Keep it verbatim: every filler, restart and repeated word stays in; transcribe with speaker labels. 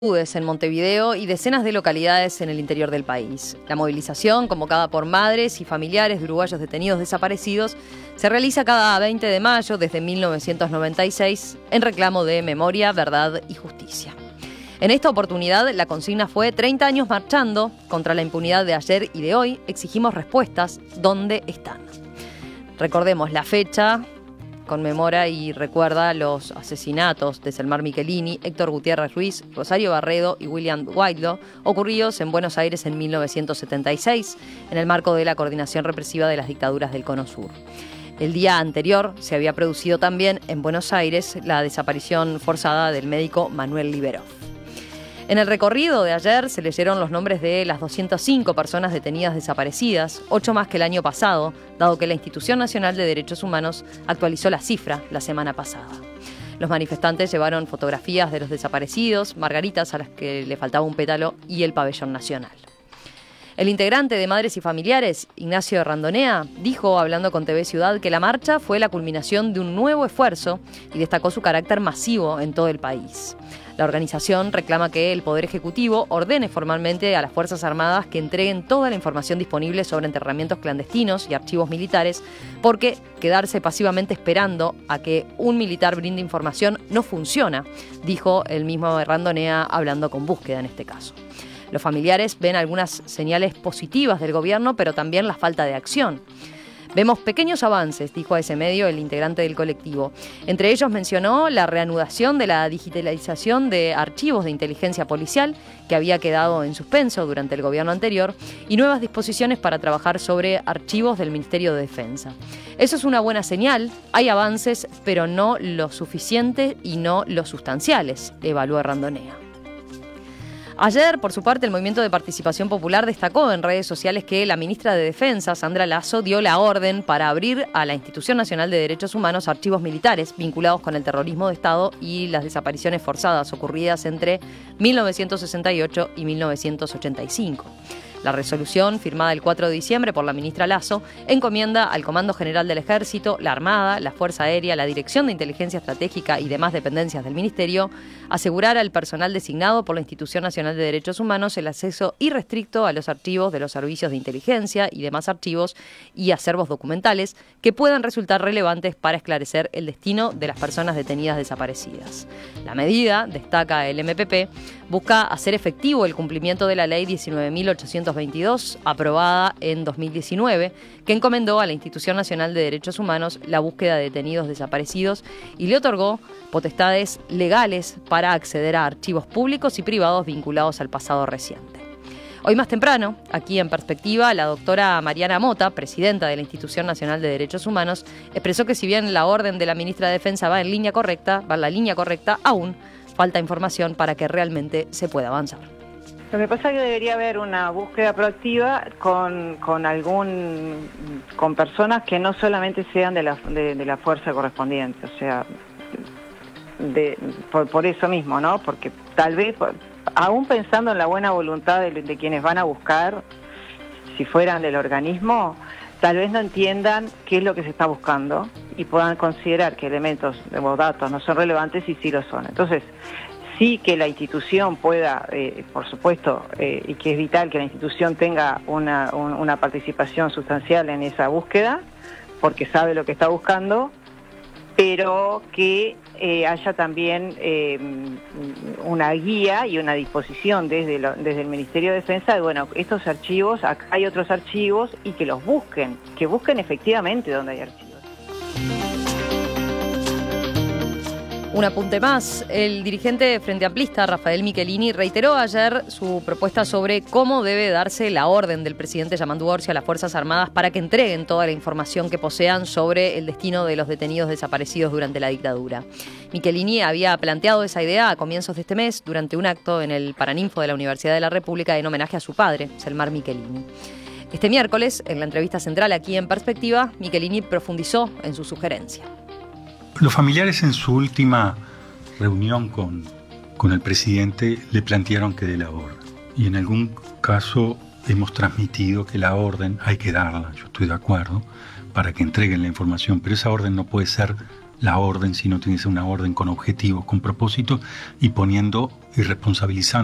Speaker 1: en Montevideo y decenas de localidades en el interior del país. La movilización, convocada por madres y familiares de uruguayos detenidos desaparecidos, se realiza cada veinte de mayo desde mil novecientos noventa y seis en reclamo de memoria, verdad y justicia. En esta oportunidad, la consigna fue treinta años marchando contra la impunidad de ayer y de hoy. Exigimos respuestas. ¿Dónde están? Recordemos la fecha. Conmemora y recuerda los asesinatos de Selmar Michelini, Héctor Gutiérrez Ruiz, Rosario Barredo y William Whitelaw, ocurridos en Buenos Aires en mil novecientos setenta y seis, en el marco de la coordinación represiva de las dictaduras del Cono Sur. El día anterior se había producido también en Buenos Aires la desaparición forzada del médico Manuel Liberov. En el recorrido de ayer se leyeron los nombres de las doscientas cinco personas detenidas desaparecidas, ocho más que el año pasado, dado que la Institución Nacional de Derechos Humanos actualizó la cifra la semana pasada. Los manifestantes llevaron fotografías de los desaparecidos, margaritas a las que le faltaba un pétalo y el pabellón nacional. El integrante de Madres y Familiares, Ignacio Randonea, dijo, hablando con T V Ciudad, que la marcha fue la culminación de un nuevo esfuerzo y destacó su carácter masivo en todo el país. La organización reclama que el Poder Ejecutivo ordene formalmente a las Fuerzas Armadas que entreguen toda la información disponible sobre enterramientos clandestinos y archivos militares, porque quedarse pasivamente esperando a que un militar brinde información no funciona, dijo el mismo Randonea hablando con Búsqueda en este caso. Los familiares ven algunas señales positivas del gobierno, pero también la falta de acción. Vemos pequeños avances, dijo a ese medio el integrante del colectivo. Entre ellos mencionó la reanudación de la digitalización de archivos de inteligencia policial, que había quedado en suspenso durante el gobierno anterior, y nuevas disposiciones para trabajar sobre archivos del Ministerio de Defensa. Eso es una buena señal, hay avances, pero no lo suficiente y no los sustanciales, evaluó Randonea. Ayer, por su parte, el Movimiento de Participación Popular destacó en redes sociales que la ministra de Defensa, Sandra Lasso, dio la orden para abrir a la Institución Nacional de Derechos Humanos archivos militares vinculados con el terrorismo de Estado y las desapariciones forzadas ocurridas entre mil novecientos sesenta y ocho y mil novecientos ochenta y cinco. La resolución, firmada el cuatro de diciembre por la ministra Lasso, encomienda al Comando General del Ejército, la Armada, la Fuerza Aérea, la Dirección de Inteligencia Estratégica y demás dependencias del Ministerio asegurar al personal designado por la Institución Nacional de Derechos Humanos el acceso irrestricto a los archivos de los servicios de inteligencia y demás archivos y acervos documentales que puedan resultar relevantes para esclarecer el destino de las personas detenidas desaparecidas. La medida, destaca el M P P, busca hacer efectivo el cumplimiento de la Ley diecinueve mil ochocientos veintidós, aprobada en dos mil diecinueve, que encomendó a la Institución Nacional de Derechos Humanos la búsqueda de detenidos desaparecidos y le otorgó potestades legales para acceder a archivos públicos y privados vinculados al pasado reciente. Hoy más temprano, aquí en Perspectiva, la doctora Mariana Mota, presidenta de la Institución Nacional de Derechos Humanos, expresó que si bien la orden de la ministra de Defensa va en línea correcta, va en la línea correcta, aún falta información para que realmente se pueda avanzar.
Speaker 2: Lo que pasa es que debería haber una búsqueda proactiva con, con algún con personas que no solamente sean de la, de, de la fuerza correspondiente, o sea, de, por, por eso mismo, ¿no? Porque tal vez, aún pensando en la buena voluntad de, de quienes van a buscar, si fueran del organismo, tal vez no entiendan qué es lo que se está buscando y puedan considerar que elementos o datos no son relevantes y sí lo son. Entonces, sí que la institución pueda, eh, por supuesto, eh, y que es vital que la institución tenga una, un, una participación sustancial en esa búsqueda, porque sabe lo que está buscando, pero que eh, haya también eh, una guía y una disposición desde, lo, desde el Ministerio de Defensa de, bueno, estos archivos, acá hay otros archivos, y que los busquen, que busquen efectivamente donde hay archivos.
Speaker 1: Un apunte más, el dirigente Frente Amplista, Rafael Michelini, reiteró ayer su propuesta sobre cómo debe darse la orden del presidente Yamandu Orsi a las Fuerzas Armadas para que entreguen toda la información que posean sobre el destino de los detenidos desaparecidos durante la dictadura. Michelini había planteado esa idea a comienzos de este mes durante un acto en el Paraninfo de la Universidad de la República en homenaje a su padre, Selmar Michelini. Este miércoles, en la entrevista central aquí en Perspectiva, Michelini profundizó en su sugerencia.
Speaker 3: Los familiares en su última reunión con, con el presidente le plantearon que dé la orden. Y en algún caso hemos transmitido que la orden hay que darla, yo estoy de acuerdo, para que entreguen la información, pero esa orden no puede ser la orden, sino tiene que ser una orden con objetivos, con propósitos, y poniendo y responsabilizando